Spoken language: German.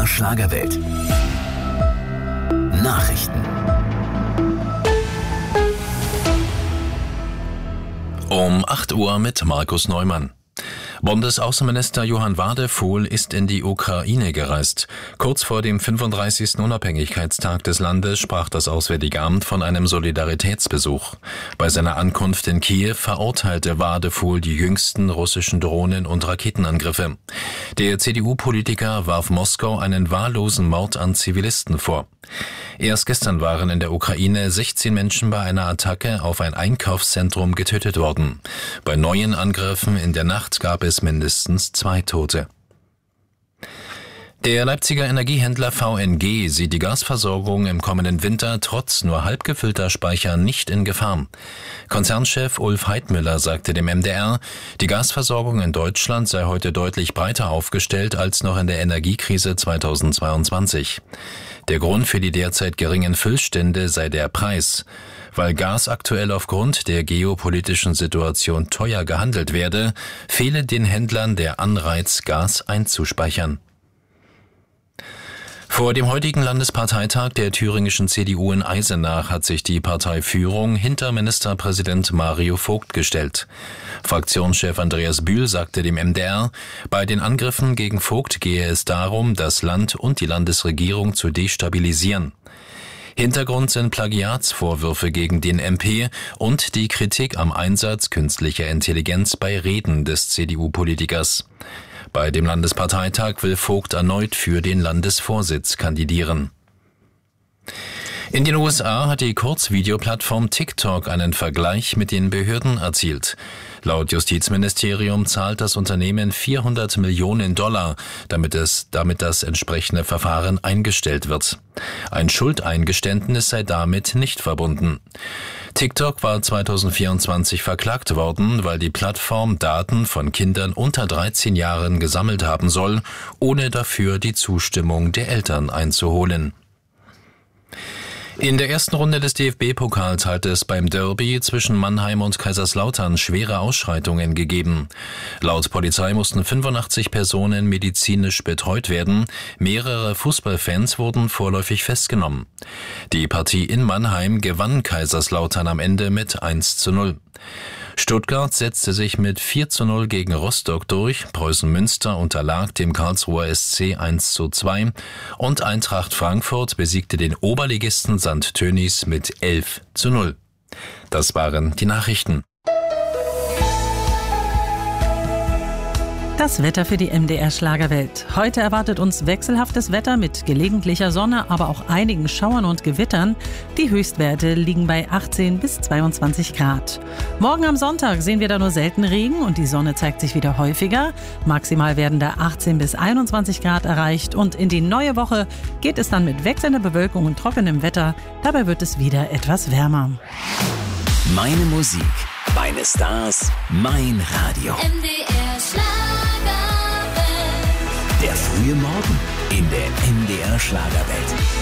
Schlagerwelt. Nachrichten. Um 8 Uhr mit Markus Neumann. Bundesaußenminister Johann Wadefuhl ist in die Ukraine gereist. Kurz vor dem 35. Unabhängigkeitstag des Landes sprach das Auswärtige Amt von einem Solidaritätsbesuch. Bei seiner Ankunft in Kiew verurteilte Wadefuhl die jüngsten russischen Drohnen- und Raketenangriffe. Der CDU-Politiker warf Moskau einen wahllosen Mord an Zivilisten vor. Erst gestern waren in der Ukraine 16 Menschen bei einer Attacke auf ein Einkaufszentrum getötet worden. Bei neuen Angriffen in der Nacht gab es mindestens 2 Tote. Der Leipziger Energiehändler VNG sieht die Gasversorgung im kommenden Winter trotz nur halb gefüllter Speicher nicht in Gefahr. Konzernchef Ulf Heidmüller sagte dem MDR, die Gasversorgung in Deutschland sei heute deutlich breiter aufgestellt als noch in der Energiekrise 2022. Der Grund für die derzeit geringen Füllstände sei der Preis. Weil Gas aktuell aufgrund der geopolitischen Situation teuer gehandelt werde, fehle den Händlern der Anreiz, Gas einzuspeichern. Vor dem heutigen Landesparteitag der thüringischen CDU in Eisenach hat sich die Parteiführung hinter Ministerpräsident Mario Vogt gestellt. Fraktionschef Andreas Bühl sagte dem MDR, bei den Angriffen gegen Vogt gehe es darum, das Land und die Landesregierung zu destabilisieren. Hintergrund sind Plagiatsvorwürfe gegen den MP und die Kritik am Einsatz künstlicher Intelligenz bei Reden des CDU-Politikers. Bei dem Landesparteitag will Vogt erneut für den Landesvorsitz kandidieren. In den USA hat die Kurzvideoplattform TikTok einen Vergleich mit den Behörden erzielt. Laut Justizministerium zahlt das Unternehmen $400 Millionen, damit das entsprechende Verfahren eingestellt wird. Ein Schuldeingeständnis sei damit nicht verbunden. TikTok war 2024 verklagt worden, weil die Plattform Daten von Kindern unter 13 Jahren gesammelt haben soll, ohne dafür die Zustimmung der Eltern einzuholen. In der ersten Runde des DFB-Pokals hat es beim Derby zwischen Mannheim und Kaiserslautern schwere Ausschreitungen gegeben. Laut Polizei mussten 85 Personen medizinisch betreut werden. Mehrere Fußballfans wurden vorläufig festgenommen. Die Partie in Mannheim gewann Kaiserslautern am Ende mit 1:0. Stuttgart setzte sich mit 4:0 gegen Rostock durch, Preußen Münster unterlag dem Karlsruher SC 1:2 und Eintracht Frankfurt besiegte den Oberligisten St. Tönnies mit 11:0. Das waren die Nachrichten. Das Wetter für die MDR Schlagerwelt. Heute erwartet uns wechselhaftes Wetter mit gelegentlicher Sonne, aber auch einigen Schauern und Gewittern. Die Höchstwerte liegen bei 18 bis 22 Grad. Morgen am Sonntag sehen wir da nur selten Regen und die Sonne zeigt sich wieder häufiger. Maximal werden da 18 bis 21 Grad erreicht und in die neue Woche geht es dann mit wechselnder Bewölkung und trockenem Wetter. Dabei wird es wieder etwas wärmer. Meine Musik, meine Stars, mein Radio. MDR Schlagerwelt. Der frühe Morgen in der MDR Schlagerwelt.